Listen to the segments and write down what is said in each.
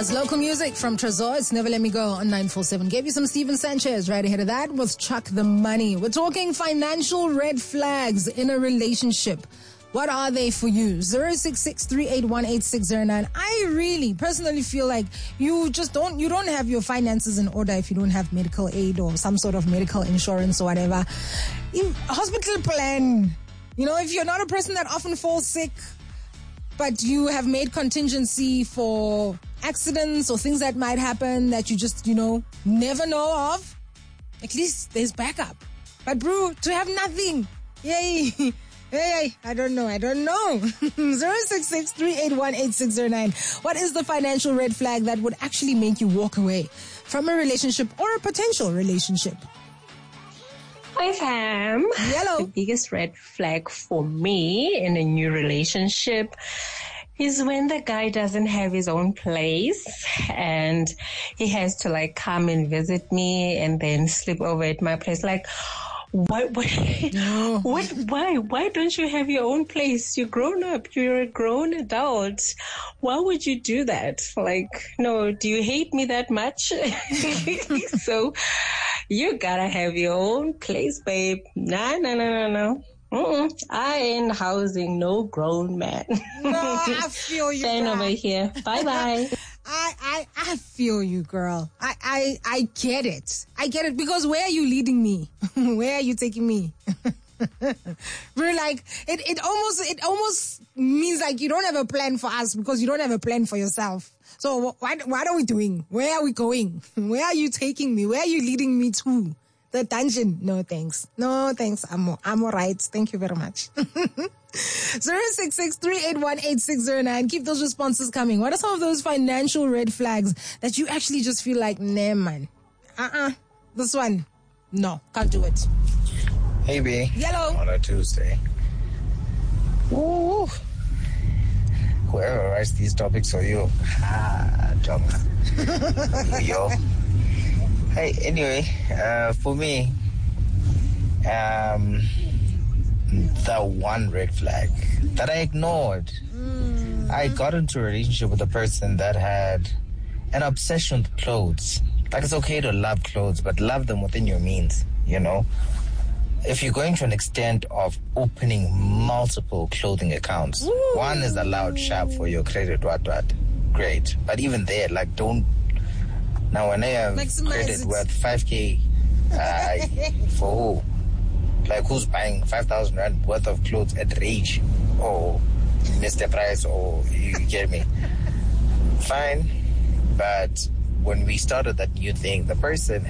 It's local music from Trezor. It's Never Let Me Go on 947. Gave you some Steven Sanchez. Right ahead of that was Chuck the Money. We're talking financial red flags in a relationship. What are they for you? 066-381-8609. I really personally feel like you don't have your finances in order if you don't have medical aid or some sort of medical insurance or whatever. Hospital plan. You know, if you're not a person that often falls sick, but you have made contingency for accidents or things that might happen that you just, never know of, at least there's backup. But bro, to have nothing, yay. Hey, I don't know. 066-381-8609. What is the financial red flag that would actually make you walk away from a relationship or a potential relationship? Hi, fam. Hello. The biggest red flag for me in a new relationship is when the guy doesn't have his own place and he has to come and visit me and then sleep over at my place. Why don't you have your own place? You're grown up. You're a grown adult. Why would you do that? No, do you hate me that much? So you gotta have your own place, babe. No. I ain't housing no grown man. No, I feel you. Stand over here. Bye. I feel you, girl. I get it. I get it because where are you leading me? Where are you taking me? We're it almost means you don't have a plan for us because you don't have a plan for yourself. So what are we doing? Where are we going? Where are you taking me? Where are you leading me to? The dungeon? No, thanks. I'm all right. Thank you very much. 066-381-8609. Keep those responses coming. What are some of those financial red flags that you actually just feel like, nah, man. This one, no, can't do it. Hey, B. Hello. On a Tuesday. Ooh. Whoever writes these topics for you. John. Yo. Hey, anyway, for me, the one red flag that I ignored. I got into a relationship with a person that had an obsession with clothes. It's okay to love clothes, but love them within your means, If you're going to an extent of opening multiple clothing accounts, one is allowed sharp for your credit, great. But even there, don't. Now, when I have credit worth 5K, for who? Who's buying 5,000 Rand worth of clothes at Rage or Mr. Price, or you get me? Fine. But when we started that new thing, the person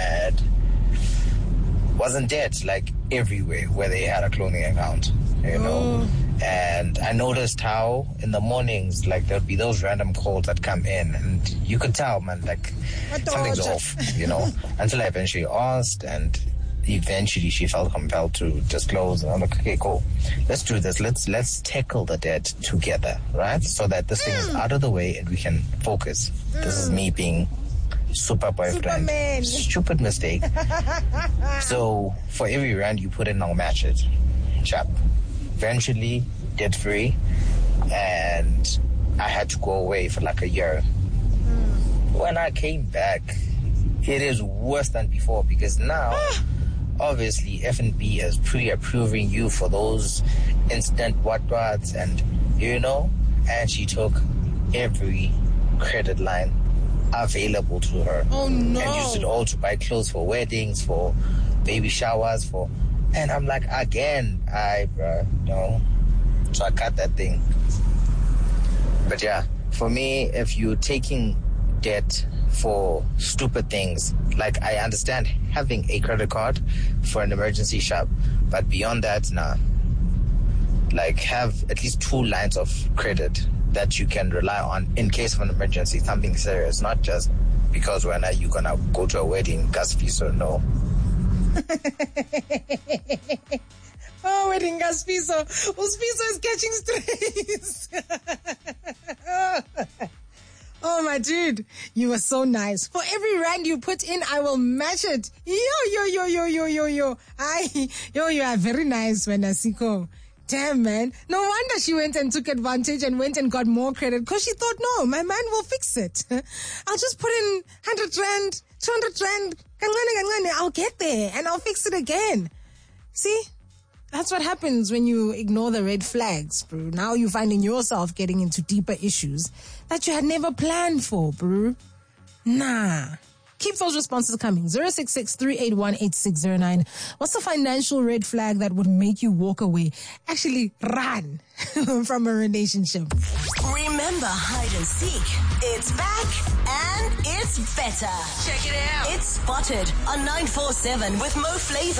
was in debt everywhere where they had a clothing account, And I noticed how in the mornings, there'd be those random calls that come in, and you could tell, man, something's off, until I eventually asked, and eventually she felt compelled to disclose. And I'm like, okay, cool. Let's do this. Let's tackle the debt together, right? So that this thing is out of the way and we can focus. This is me being super boyfriend. Superman. Stupid mistake. So for every rand you put in, I'll match it. Chap. Eventually, debt free, and I had to go away for a year. When I came back, it is worse than before because now, obviously, F&B is pre-approving you for those instant what-whats, and and she took every credit line available to her. Oh no! And used it all to buy clothes for weddings, for baby showers, and I'm like, again, no. So I cut that thing. But yeah, for me, if you're taking debt for stupid things, I understand having a credit card for an emergency shop, but beyond that, nah. Have at least 2 lines of credit that you can rely on in case of an emergency, something serious, not just because when are you gonna go to a wedding, gas fees or no. Oh, wedding gas piso. Uspiso is catching strays. Oh, my dude. You are so nice. For every rand you put in, I will match it. Yo. You are very nice, Wenasiko. Damn, man. No wonder she went and took advantage and went and got more credit because she thought, no, my man will fix it. I'll just put in 100 rand, 200 rand, I'll get there and I'll fix it again. See? That's what happens when you ignore the red flags, bro. Now you're finding yourself getting into deeper issues that you had never planned for, bro. Nah. Keep those responses coming. 066-381-8609. What's the financial red flag that would make you walk away? Actually, run from a relationship. Remember Hide and Seek. It's back and it's better. Check it out. It's Spotted on 947 with Mo Flavor.